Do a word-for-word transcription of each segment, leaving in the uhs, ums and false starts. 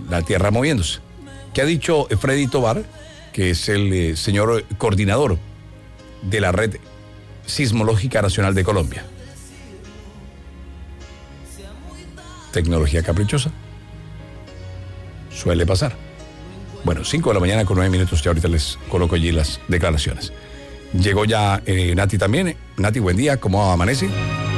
la tierra moviéndose. ¿Qué ha dicho Freddy Tovar, que es el eh, señor coordinador de la Red Sismológica Nacional de Colombia? Tecnología caprichosa. Suele pasar. Bueno, cinco de la mañana con nueve minutos, ya ahorita les coloco allí las declaraciones. Llegó ya eh, Nati también. Nati, buen día, ¿cómo amanece?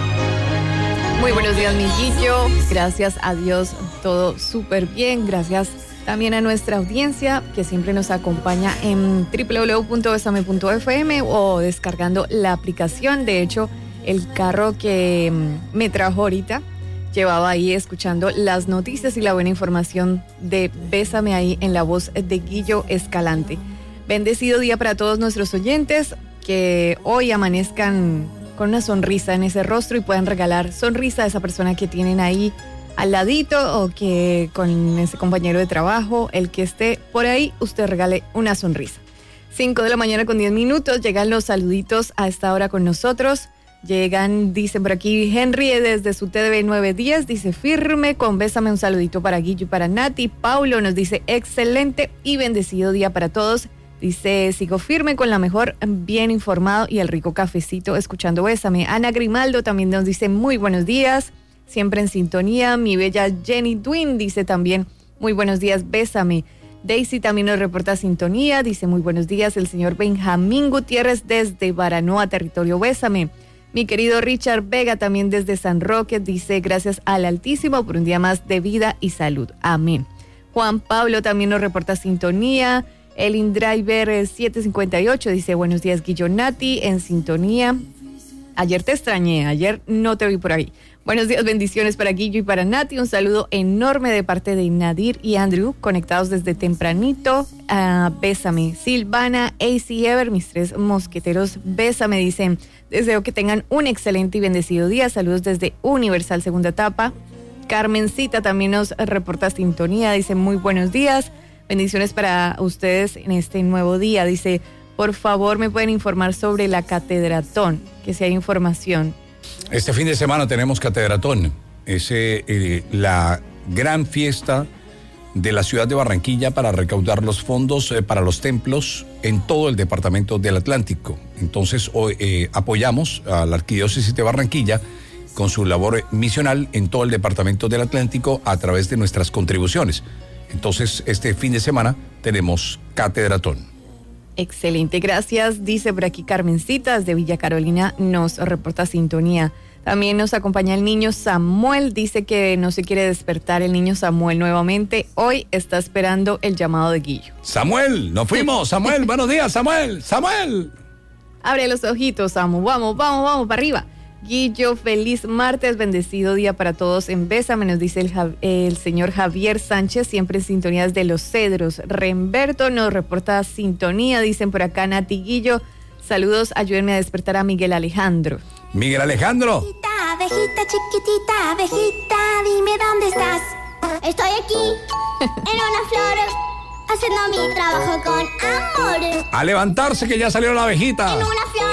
Muy buenos días, mi Guillo. Gracias a Dios, todo súper bien. Gracias también a nuestra audiencia que siempre nos acompaña en doble u doble u doble u punto besame punto efe eme o descargando la aplicación. De hecho, el carro que me trajo ahorita llevaba ahí escuchando las noticias y la buena información de Bésame ahí en la voz de Guillo Escalante. Bendecido día para todos nuestros oyentes, que hoy amanezcan con una sonrisa en ese rostro y puedan regalar sonrisa a esa persona que tienen ahí al ladito o que con ese compañero de trabajo, el que esté por ahí, usted regale una sonrisa. cinco de la mañana con diez minutos, llegan los saluditos a esta hora con nosotros. Llegan, dicen por aquí, Henry desde su T D V nueve diez, dice firme, con Bésame, un saludito para Guillo y para Nati. Paulo nos dice excelente y bendecido día para todos. Dice, sigo firme con la mejor, bien informado y el rico cafecito escuchando Bésame. Ana Grimaldo también nos dice muy buenos días, siempre en sintonía. Mi bella Jenny Dwin dice también muy buenos días, Bésame. Daisy también nos reporta sintonía, dice muy buenos días. El señor Benjamín Gutiérrez desde Baranoa, territorio Bésame. Mi querido Richard Vega también desde San Roque dice gracias al Altísimo por un día más de vida y salud. Amén. Juan Pablo también nos reporta sintonía. El InDriver siete cincuenta y ocho dice buenos días Guillo, Nati, en sintonía. Ayer te extrañé, ayer no te vi por ahí. Buenos días, bendiciones para Guillo y para Nati. Un saludo enorme de parte de Nadir y Andrew, conectados desde tempranito. Uh, Bésame. Silvana, A C Ever, mis tres mosqueteros, Bésame, dicen. Deseo que tengan un excelente y bendecido día. Saludos desde Universal, segunda etapa. Carmencita también nos reporta sintonía. Dice muy buenos días. Bendiciones para ustedes en este nuevo día. Dice, por favor, me pueden informar sobre la Catedratón, que si hay información. Este fin de semana tenemos Catedratón. Es eh, eh, la gran fiesta de la ciudad de Barranquilla para recaudar los fondos eh, para los templos en todo el departamento del Atlántico. Entonces, hoy eh, apoyamos a la Arquidiócesis de Barranquilla con su labor misional en todo el departamento del Atlántico a través de nuestras contribuciones. Entonces, este fin de semana tenemos Catedratón. Excelente, gracias. Dice por aquí Carmencita desde Villa Carolina, nos reporta sintonía. También nos acompaña el niño Samuel, dice que no se quiere despertar el niño Samuel nuevamente. Hoy está esperando el llamado de Guillo. Samuel, nos fuimos, Samuel, buenos días, Samuel, Samuel. Abre los ojitos, Samu, vamos, vamos, vamos, para arriba. Guillo, feliz martes, bendecido día para todos en Bésame, nos dice el, el señor Javier Sánchez, siempre en sintonías de Los Cedros. Remberto nos reporta sintonía, dicen por acá Nati, Guillo, saludos, ayúdenme a despertar a Miguel Alejandro. Miguel Alejandro. Abejita, abejita, chiquitita, abejita, dime dónde estás. Estoy aquí, en una flor, haciendo mi trabajo con amor. A levantarse que ya salió la abejita. En una flor,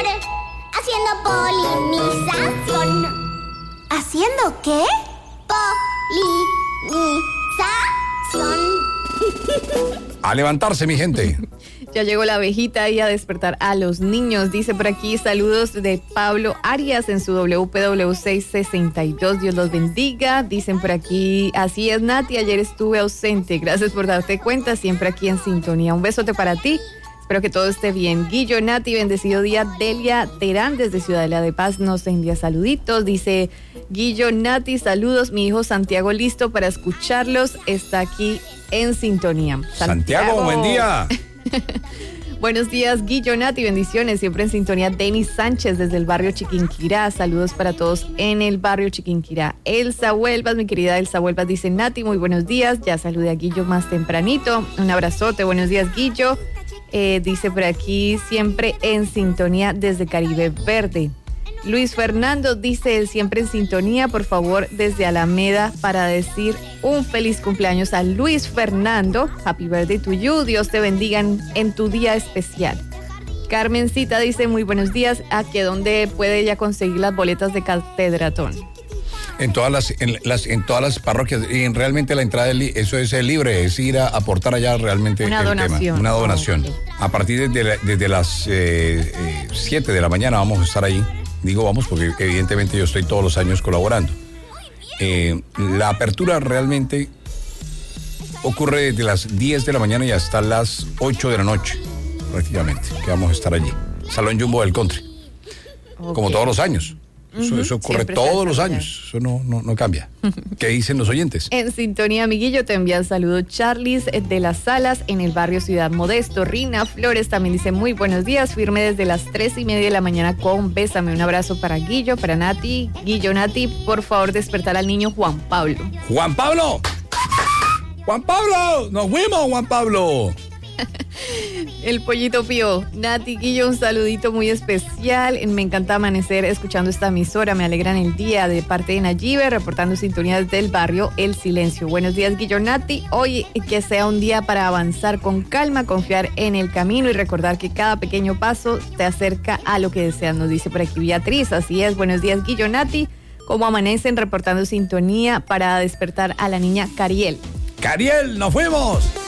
haciendo polinización. ¿Haciendo qué? Polinización. A levantarse, mi gente. Ya llegó la abejita y a despertar a los niños. Dice por aquí, saludos de Pablo Arias en su W P W seiscientos sesenta y dos. Dios los bendiga. Dicen por aquí, así es, Nati, ayer estuve ausente. Gracias por darte cuenta, siempre aquí en sintonía. Un besote para ti. Espero que todo esté bien. Guillo, Nati, bendecido día. Delia Terán desde Ciudadela de Paz nos envía saluditos. Dice, Guillo, Nati, saludos. Mi hijo Santiago listo para escucharlos. Está aquí en sintonía. Santiago, Santiago buen día. Buenos días, Guillo, Nati, bendiciones. Siempre en sintonía, Denis Sánchez desde el barrio Chiquinquirá. Saludos para todos en el barrio Chiquinquirá. Elsa Huelvas, mi querida Elsa Huelvas, dice, Nati, muy buenos días. Ya saludé a Guillo más tempranito. Un abrazote, buenos días, Guillo. Eh, dice por aquí, siempre en sintonía desde Caribe Verde. Luis Fernando dice, él siempre en sintonía, por favor, desde Alameda, para decir un feliz cumpleaños a Luis Fernando. Happy birthday to you, Dios te bendiga en, en tu día especial. Carmencita dice, muy buenos días, ¿a que dónde puede ella conseguir las boletas de Catedratón? En todas las, en las, en todas las parroquias, y en realmente la entrada, li, eso es libre, es ir a aportar allá realmente una el donación. tema. Una donación. Oh, okay. A partir de, la, desde las siete eh, eh, de la mañana vamos a estar ahí. Digo vamos porque evidentemente yo estoy todos los años colaborando. Eh, la apertura realmente ocurre desde las diez de la mañana y hasta las ocho de la noche, prácticamente, que vamos a estar allí. Salón Jumbo del Country. Okay. Como todos los años. Eso, uh-huh. eso ocurre Siempre todos los años. Eso no, no, no cambia. ¿Qué dicen los oyentes? En sintonía, amiguillo, te envía el saludo Charlis de las Salas en el barrio Ciudad Modesto. Rina Flores también dice muy buenos días. Firme desde las tres y media de la mañana con Bésame. Un abrazo para Guillo, para Nati. Guillo, Nati, por favor, despertar al niño Juan Pablo. ¡Juan Pablo! ¡Juan Pablo! ¡Nos fuimos, Juan Pablo! El pollito pío. Nati, Guillo, un saludito muy especial. Me encanta amanecer escuchando esta emisora. Me alegran el día de parte de Nayibe, reportando sintonías del barrio El Silencio. Buenos días, Guillo, Nati. Hoy que sea un día para avanzar con calma, confiar en el camino y recordar que cada pequeño paso te acerca a lo que deseas, nos dice por aquí Beatriz. Así es, buenos días, Guillo, Nati. ¿Cómo amanecen? Reportando sintonía para despertar a la niña Cariel. ¡Cariel, nos fuimos!